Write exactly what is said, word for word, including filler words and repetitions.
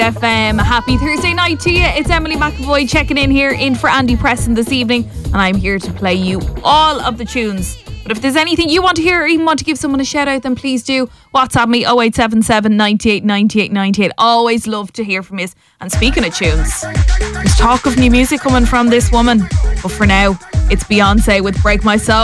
F M. Happy Thursday night to you. It's Emily McAvoy checking in here in for Andy Preston this evening, and I'm here to play you all of the tunes. But if there's anything you want to hear or even want to give someone a shout out, then please do WhatsApp me oh eight seven seven, ninety-eight, ninety-eight, ninety-eight. Always love to hear from you. And speaking of tunes, there's talk of new music coming from this woman, but for now it's Beyonce with Break My Soul.